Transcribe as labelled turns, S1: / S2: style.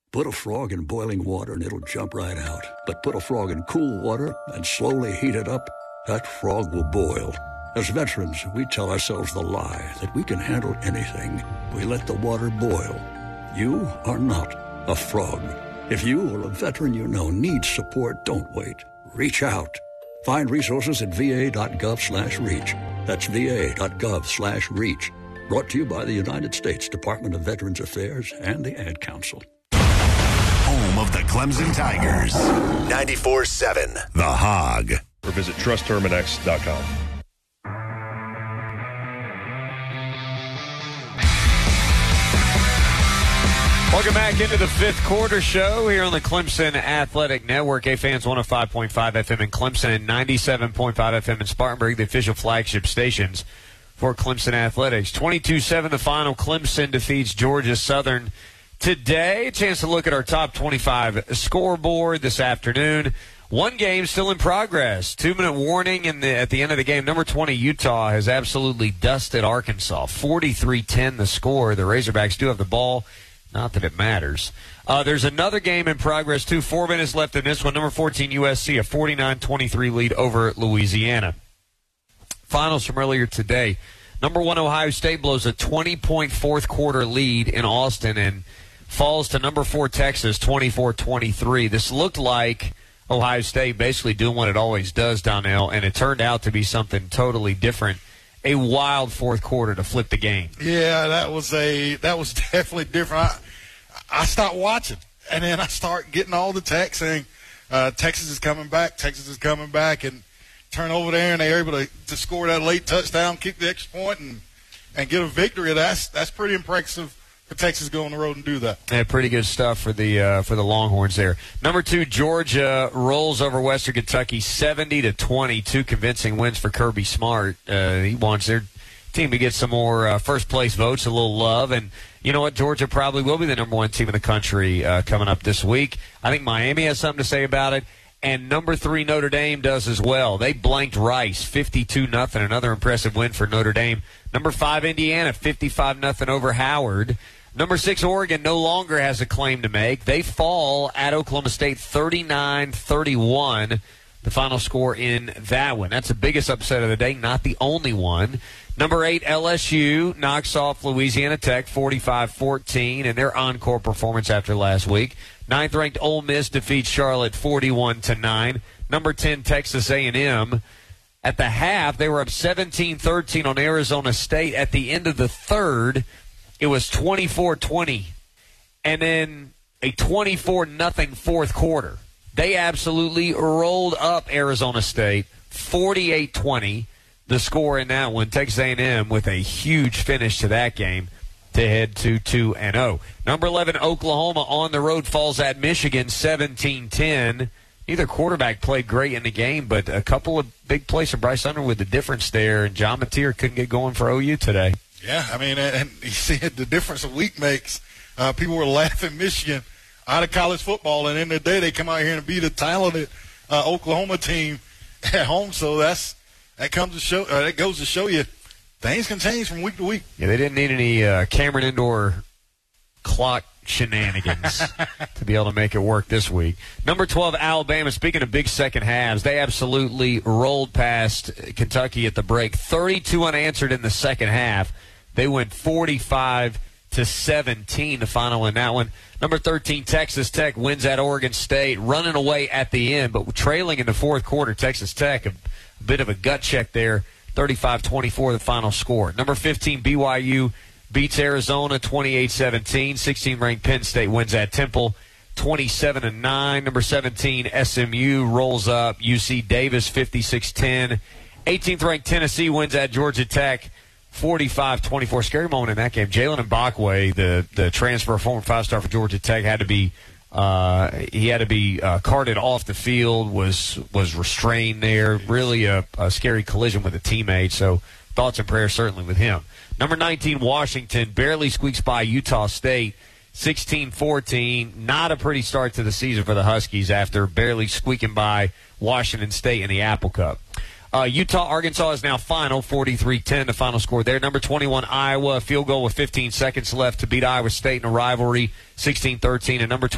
S1: Put a frog in boiling water and it'll jump right out. But put a frog in cool water and slowly heat it up, that frog will boil. As veterans, we tell ourselves the lie that we can handle anything. We let the water boil. You are not a frog. If you or a veteran you know needs support, don't wait. Reach out. Find resources at va.gov/reach. That's va.gov/reach. Brought to you by the United States Department of Veterans Affairs and the Ad Council.
S2: Home of the Clemson Tigers. 94.7 The Hog.
S3: Or visit trustterminx.com.
S4: Welcome back into the fifth quarter show here on the Clemson Athletic Network. A-Fans 105.5 FM in Clemson and 97.5 FM in Spartanburg, the official flagship stations for Clemson Athletics. 22-7 the final. Clemson defeats Georgia Southern today. A chance to look at our top 25 scoreboard this afternoon. One game still in progress. 2-minute warning at the end of the game. Number 20, Utah, has absolutely dusted Arkansas. 43-10 the score. The Razorbacks do have the ball. Not that it matters. There's another game in progress, too. 4 minutes left in this one. Number 14, USC, a 49-23 lead over Louisiana. Finals from earlier today. Number 1, Ohio State blows a 20-point fourth-quarter lead in Austin and falls to number 4, Texas, 24-23. This looked like Ohio State basically doing what it always does, Donnell, and it turned out to be something totally different. A wild fourth quarter to flip the game.
S5: Yeah, that was definitely different. I stopped watching, and then I start getting all the texts saying Texas is coming back, and turn over there, and they're able to score that late touchdown, kick the extra point, and get a victory. That's pretty impressive for Texas go on the road and do that.
S4: Yeah, pretty good stuff for the Longhorns there. Number 2, Georgia rolls over Western Kentucky 70-20. 2 convincing wins for Kirby Smart. He wants their team to get some more first place votes, a little love, and you know what? Georgia probably will be the number 1 team in the country coming up this week. I think Miami has something to say about it. And number 3, Notre Dame does as well. They blanked Rice 52-0. Another impressive win for Notre Dame. Number 5, Indiana 55-0 over Howard. Number 6, Oregon no longer has a claim to make. They fall at Oklahoma State 39-31, the final score in that one. That's the biggest upset of the day, not the only one. Number 8, LSU knocks off Louisiana Tech 45-14 in their encore performance after last week. 9th-ranked Ole Miss defeats Charlotte 41-9. Number 10, Texas A&M. At the half, they were up 17-13 on Arizona State. At the end of the third, it was 24-20, and then a 24-0 fourth quarter. They absolutely rolled up Arizona State, 48-20, the score in that one. Texas A&M with a huge finish to that game to head to 2-0. Number 11, Oklahoma on the road falls at Michigan 17-10. Neither quarterback played great in the game, but a couple of big plays from Bryce Underwood, the difference there, and John Mateer couldn't get going for OU today.
S5: Yeah, I mean, and you see the difference a week makes. People were laughing Michigan out of college football, and in the day they come out here and beat a talented Oklahoma team at home. So that goes to show you things can change from week to week.
S4: Yeah, they didn't need any Cameron Indoor clock shenanigans to be able to make it work this week. Number 12, Alabama. Speaking of big second halves, they absolutely rolled past Kentucky at the break. 32 unanswered in the second half. They went 45-17, the final in that one. Number 13, Texas Tech wins at Oregon State, running away at the end, but trailing in the fourth quarter. Texas Tech, a bit of a gut check there. 35-24, the final score. Number 15, BYU beats Arizona 28-17. 16th-ranked Penn State wins at Temple 27-9. Number 17, SMU rolls up UC Davis 56-10. 18th-ranked Tennessee wins at Georgia Tech 45-24. Scary moment in that game. Jalen Mbakwe, the transfer, former 5-star for Georgia Tech, had to be carted off the field, was restrained there. Really a scary collision with a teammate. So thoughts and prayers certainly with him. Number 19, Washington barely squeaks by Utah State 16-14. Not a pretty start to the season for the Huskies after barely squeaking by Washington State in the Apple Cup. Utah-Arkansas is now final, 43-10, the final score there. Number 21, Iowa, a field goal with 15 seconds left to beat Iowa State in a rivalry, 16-13. And number